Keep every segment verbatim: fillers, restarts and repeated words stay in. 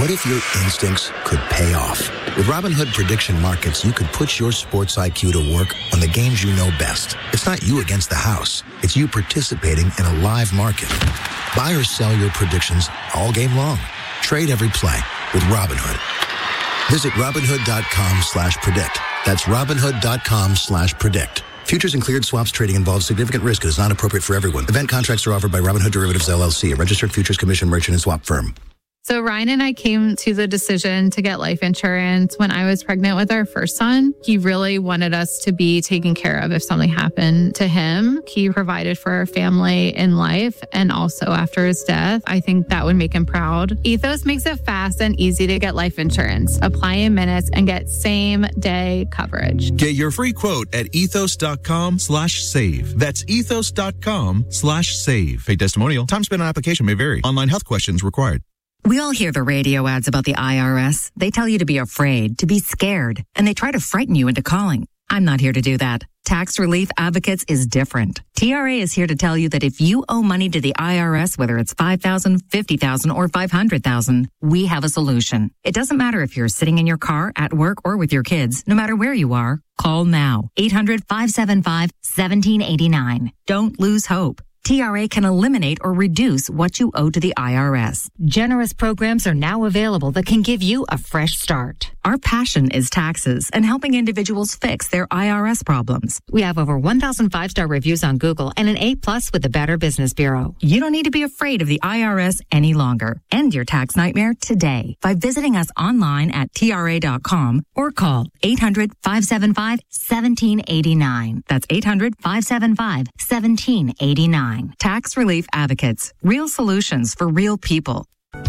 What if your instincts could pay off? With Robinhood Prediction Markets, you could put your sports I Q to work on the games you know best. It's not you against the house. It's you participating in a live market. Buy or sell your predictions all game long. Trade every play with Robinhood. Visit Robinhood.com slash predict. That's Robinhood.com slash predict. Futures and cleared swaps trading involves significant risk and is not appropriate for everyone. Event contracts are offered by Robinhood Derivatives, L L C, a registered futures commission merchant and swap firm. So Ryan and I came to the decision to get life insurance when I was pregnant with our first son. He really wanted us to be taken care of if something happened to him. He provided for our family in life and also after his death. I think that would make him proud. Ethos makes it fast and easy to get life insurance. Apply in minutes and get same day coverage. Get your free quote at ethos.com slash save. That's ethos.com slash save. Paid testimonial. Time spent on application may vary. Online health questions required. We all hear the radio ads about the I R S. They tell you to be afraid, to be scared, and they try to frighten you into calling. I'm not here to do that. Tax Relief Advocates is different. T R A is here to tell you that if you owe money to the I R S, whether it's five thousand dollars, fifty thousand dollars, or five hundred thousand dollars, we have a solution. It doesn't matter if you're sitting in your car, at work, or with your kids. No matter where you are, call now. eight hundred, five seven five, one seven eight nine. Don't lose hope. T R A can eliminate or reduce what you owe to the I R S. Generous programs are now available that can give you a fresh start. Our passion is taxes and helping individuals fix their I R S problems. We have over one thousand five-star reviews on Google and an A plus with the Better Business Bureau. You don't need to be afraid of the I R S any longer. End your tax nightmare today by visiting us online at T R A dot com or call eight hundred, five seven five, one seven eight nine. That's eight hundred, five seven five, one seven eight nine. Tax Relief Advocates. Real solutions for real people.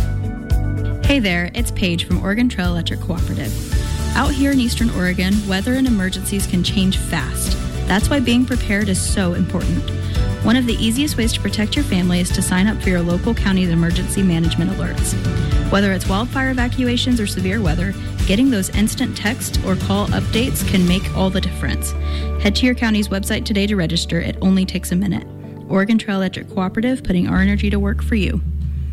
Hey there, it's Paige from Oregon Trail Electric Cooperative. Out here in Eastern Oregon, weather and emergencies can change fast. That's why being prepared is so important. One of the easiest ways to protect your family is to sign up for your local county's emergency management alerts. Whether it's wildfire evacuations or severe weather, getting those instant text or call updates can make all the difference. Head to your county's website today to register. It only takes a minute. Oregon Trail Electric Cooperative, putting our energy to work for you.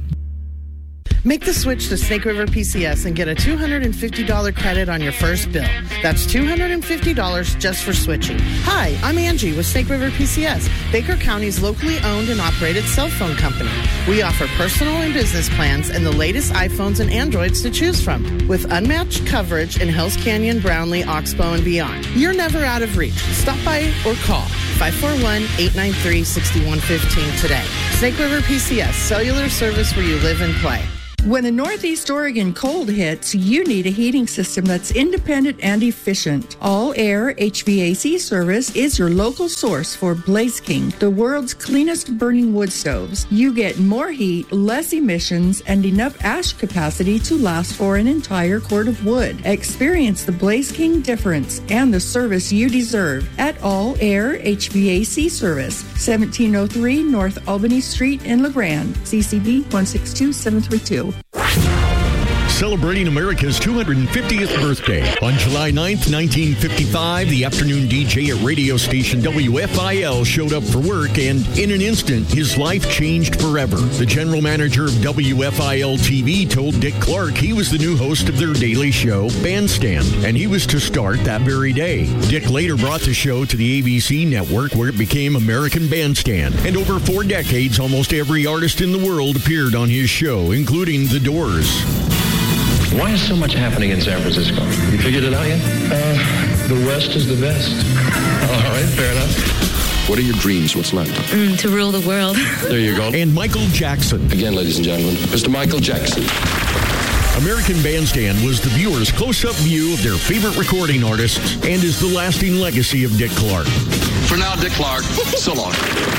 Make the switch to Snake River P C S and get a two hundred fifty dollars credit on your first bill. That's two hundred fifty dollars just for switching. Hi, I'm Angie with Snake River P C S, Baker County's locally owned and operated cell phone company. We offer personal and business plans and the latest iPhones and Androids to choose from, with unmatched coverage in Hells Canyon, Brownlee, Oxbow, and beyond. You're never out of reach. Stop by or call five four one, eight nine three, six one one five today. Snake River P C S, cellular service where you live and play. When the Northeast Oregon cold hits, you need a heating system that's independent and efficient. All Air H V A C service is your local source for Blaze King, the world's cleanest burning wood stoves. You get more heat, less emissions, and enough ash capacity to last for an entire quart of wood. Experience the Blaze King difference and the service you deserve at All Air H V A C service, seventeen oh three North Albany Street in La Grande, C C B one six two seven three two. Celebrating America's two hundred fiftieth birthday. On July ninth, nineteen fifty-five, the afternoon D J at radio station W F I L showed up for work, and in an instant, his life changed forever. The general manager of W F I L T V told Dick Clark he was the new host of their daily show, Bandstand, and he was to start that very day. Dick later brought the show to the A B C network, where it became American Bandstand, and over four decades, almost every artist in the world appeared on his show, including The Doors. Why is so much happening in San Francisco? You figured it out yet? Uh, the West is the best. All right, fair enough. What are your dreams? What's left? Mm, to rule the world. There you go. And Michael Jackson. Again, ladies and gentlemen, Mister Michael Jackson. American Bandstand was the viewer's close-up view of their favorite recording artists and is the lasting legacy of Dick Clark. For now, Dick Clark, so long.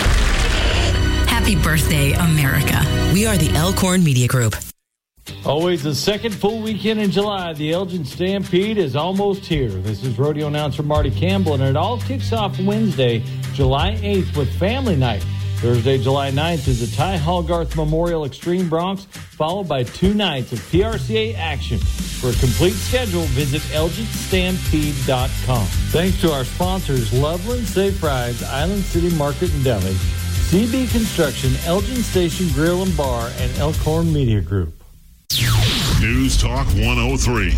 Happy birthday, America. We are the Elkhorn Media Group. Always the second full weekend in July, the Elgin Stampede is almost here. This is rodeo announcer Marty Campbell, and it all kicks off Wednesday, July eighth with Family Night. Thursday, July ninth is the Ty Hallgarth Memorial Extreme Bronx, followed by two nights of P R C A action. For a complete schedule, visit elgin stampede dot com. Thanks to our sponsors, Loveland Safe Rides, Island City Market and Deli, C B Construction, Elgin Station Grill and Bar, and Elkhorn Media Group. News Talk one oh three.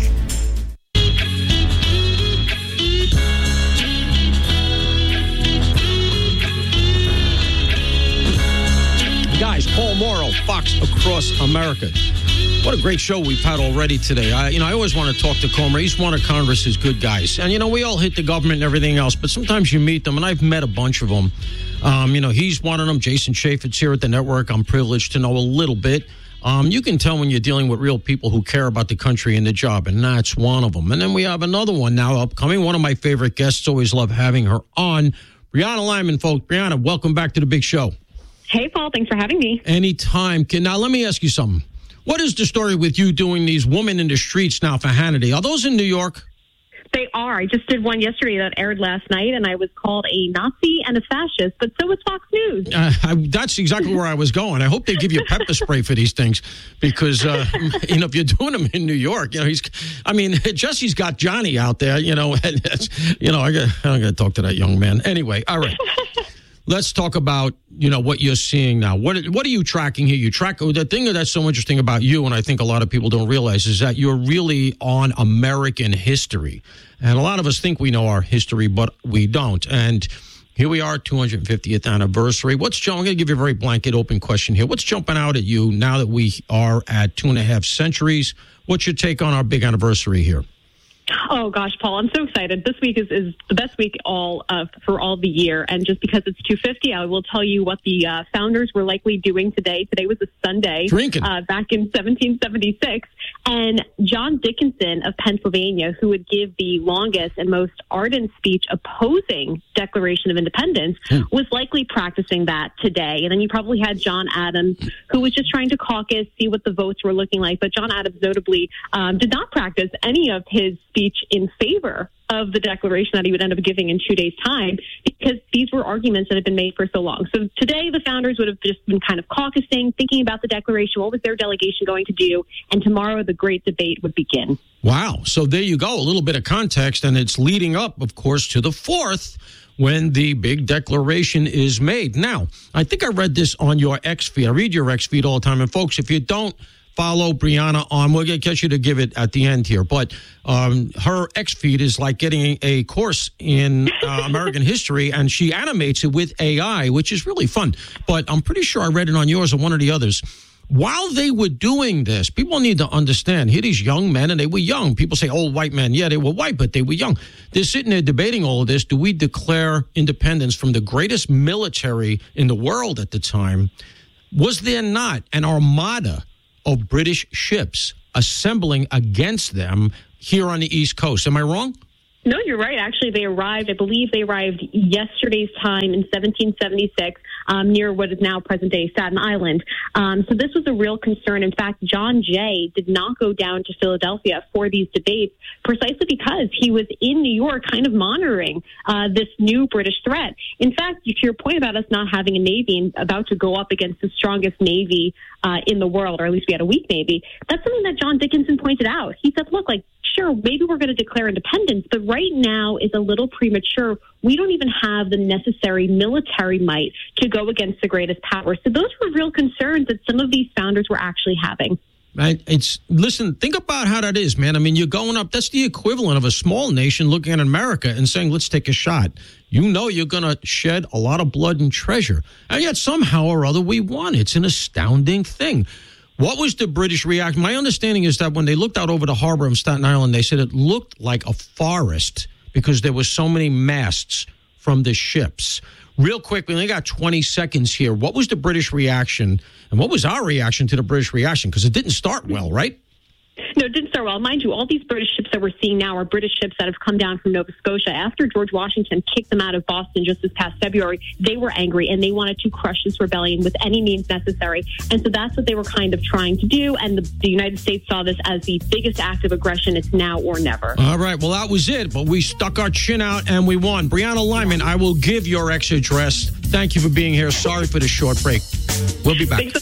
Guys, Paul Morrow, Fox Across America. What a great show we've had already today. I, you know, I always want to talk to Comer. He's one of Congress's good guys. And, you know, we all hit the government and everything else, but sometimes you meet them, and I've met a bunch of them. Um, you know, he's one of them. Jason Chaffetz here at the network. I'm privileged to know a little bit. Um, you can tell when you're dealing with real people who care about the country and the job, and that's one of them. And then we have another one now upcoming. One of my favorite guests. Always love having her on. Brianna Lyman, folks. Brianna, welcome back to the big show. Hey, Paul. Thanks for having me. Anytime. Now, let me ask you something. What is the story with you doing these Women in the Streets now for Hannity? Are those in New York? They are. I just did one yesterday that aired last night, and I was called a Nazi and a fascist, but so was Fox News. Uh, I, that's exactly where I was going. I hope they give you pepper spray for these things because, uh, you know, if you're doing them in New York, you know, he's, I mean, Jesse's got Johnny out there, you know, and that's, you know, I got, I got to talk to that young man. Anyway, all right. Let's talk about, you know, what you're seeing now. What what are you tracking here? You track the thing that's so interesting about you, and I think a lot of people don't realize, is that you're really on American history. And a lot of us think we know our history, but we don't. And here we are, two hundred fiftieth anniversary. What's I'm going to give you a very blanket open question here. What's jumping out at you now that we are at two and a half centuries? What's your take on our big anniversary here? Oh, gosh, Paul, I'm so excited. This week is, is the best week all uh, for all the year. And just because it's two fifty, I will tell you what the uh, founders were likely doing today. Today was a Sunday. Drinking. Uh, back in seventeen seventy-six. And John Dickinson of Pennsylvania, who would give the longest and most ardent speech opposing Declaration of Independence, mm. was likely practicing that today. And then you probably had John Adams, who was just trying to caucus, see what the votes were looking like. But John Adams notably um, did not practice any of his speech in favor of the declaration that he would end up giving in two days' time, because these were arguments that had been made for so long. So today the founders would have just been kind of caucusing, thinking about the declaration, what was their delegation going to do, and tomorrow the great debate would begin. Wow. So there you go, a little bit of context, and it's leading up, of course, to the fourth, when the big declaration is made. Now, I think I read this on your X feed. I read your X feed all the time, and folks, if you don't follow Brianna on, we'll get you to give it at the end here, but um, her X feed is like getting a course in uh, American history, and she animates it with A I, which is really fun. But I'm pretty sure I read it on yours or one of the others. While they were doing this, people need to understand, here these young men, and they were young. People say, old white men. Yeah, they were white, but they were young. They're sitting there debating all of this. Do we declare independence from the greatest military in the world at the time? Was there not an armada of British ships assembling against them here on the East Coast? Am I wrong? No, you're right. Actually, they arrived, I believe they arrived yesterday's time in seventeen seventy-six um, near what is now present-day Staten Island. Um, so this was a real concern. In fact, John Jay did not go down to Philadelphia for these debates precisely because he was in New York kind of monitoring uh, this new British threat. In fact, to your point about us not having a Navy and about to go up against the strongest Navy uh, in the world, or at least we had a weak Navy, that's something that John Dickinson pointed out. He said, look, like, sure, maybe we're going to declare independence, but right now is a little premature. We don't even have the necessary military might to go against the greatest power. So those were real concerns that some of these founders were actually having. Right. It's listen, think about how that is, man. I mean, you're going up. That's the equivalent of a small nation looking at America and saying, let's take a shot. You know, you're going to shed a lot of blood and treasure. And yet somehow or other we won. It's an astounding thing. What was the British reaction? My understanding is that when they looked out over the harbor of Staten Island, they said it looked like a forest because there were so many masts from the ships. Real quick, we only got twenty seconds here. What was the British reaction, and what was our reaction to the British reaction? Because it didn't start well, right? No, it didn't start well. Mind you, all these British ships that we're seeing now are British ships that have come down from Nova Scotia. After George Washington kicked them out of Boston just this past February, they were angry and they wanted to crush this rebellion with any means necessary. And so that's what they were kind of trying to do. And the, the United States saw this as the biggest act of aggression. It's now or never. All right. Well, that was it. But we stuck our chin out and we won. Brianna Lyman, I will give your X address. Thank you for being here. Sorry for the short break. We'll be back.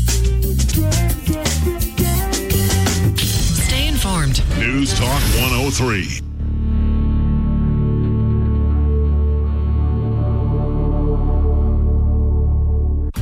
News Talk one oh three.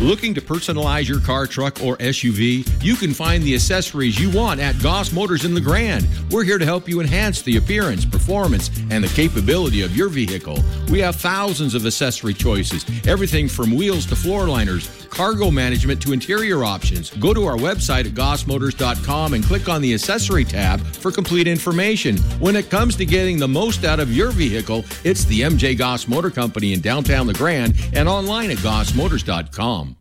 Looking to personalize your car, truck, or S U V? You can find the accessories you want at Goss Motors in LeGrand. We're here to help you enhance the appearance, performance, and the capability of your vehicle. We have thousands of accessory choices, everything from wheels to floor liners, cargo management to interior options. Go to our website at goss motors dot com and click on the accessory tab for complete information. When it comes to getting the most out of your vehicle, it's the M J Goss Motor Company in downtown LeGrand and online at goss motors dot com.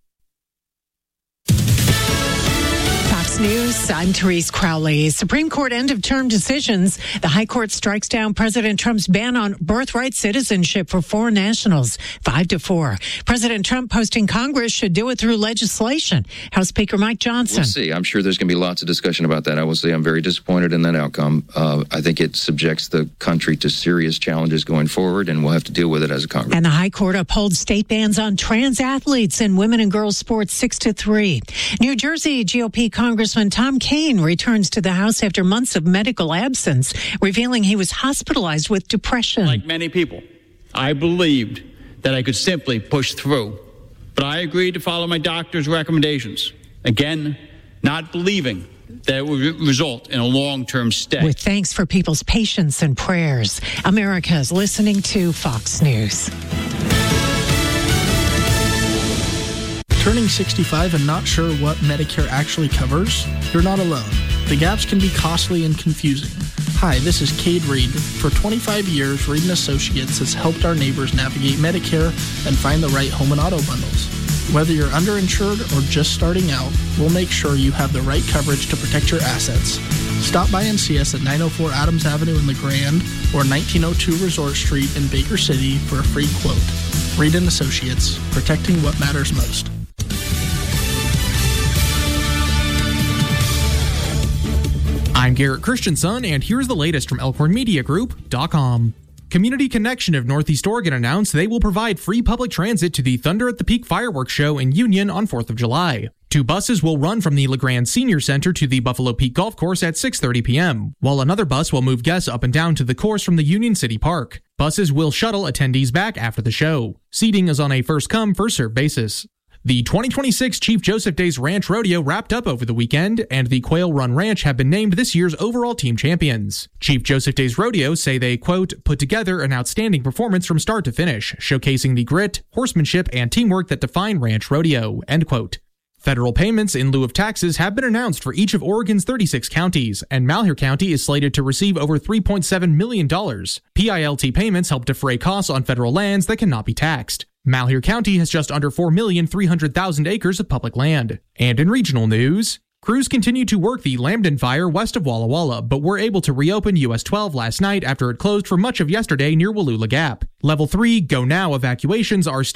News, I'm Therese Crowley. Supreme Court end-of-term decisions. The High Court strikes down President Trump's ban on birthright citizenship for foreign nationals, five to four. President Trump posting Congress should do it through legislation. House Speaker Mike Johnson. We'll see. I'm sure there's going to be lots of discussion about that. I will say I'm very disappointed in that outcome. Uh, I think it subjects the country to serious challenges going forward, and we'll have to deal with it as a Congress. And the High Court upholds state bans on trans athletes in women and girls sports, six to three. New Jersey G O P Congressman Tom Kean returns to the House after months of medical absence, revealing he was hospitalized with depression. Like many people, I believed that I could simply push through, but I agreed to follow my doctor's recommendations. Again, not believing that it would result in a long-term stay. With thanks for people's patience and prayers, America is listening to Fox News. Turning sixty-five and not sure what Medicare actually covers? You're not alone. The gaps can be costly and confusing. Hi, this is Cade Reed. For twenty-five years, Reed and Associates has helped our neighbors navigate Medicare and find the right home and auto bundles. Whether you're underinsured or just starting out, we'll make sure you have the right coverage to protect your assets. Stop by and see us at nine oh four Adams Avenue in LeGrand or nineteen oh two Resort Street in Baker City for a free quote. Reed and Associates, protecting what matters most. I'm Garrett Christensen, and here's the latest from elkhorn media group dot com. Community Connection of Northeast Oregon announced they will provide free public transit to the Thunder at the Peak fireworks show in Union on fourth of July. Two buses will run from the LeGrand Senior Center to the Buffalo Peak Golf Course at six thirty p.m., while another bus will move guests up and down to the course from the Union City Park. Buses will shuttle attendees back after the show. Seating is on a first-come, first-served basis. The twenty twenty-six Chief Joseph Days Ranch Rodeo wrapped up over the weekend, and the Quail Run Ranch have been named this year's overall team champions. Chief Joseph Days Rodeo say they, quote, put together an outstanding performance from start to finish, showcasing the grit, horsemanship, and teamwork that define ranch rodeo, end quote. Federal payments in lieu of taxes have been announced for each of Oregon's thirty-six counties, and Malheur County is slated to receive over three point seven million dollars. P I L T payments help defray costs on federal lands that cannot be taxed. Malheur County has just under four million three hundred thousand acres of public land. And in regional news, crews continue to work the Lambden fire west of Walla Walla, but were able to reopen U S twelve last night after it closed for much of yesterday near Wallula Gap. Level three Go Now evacuations are still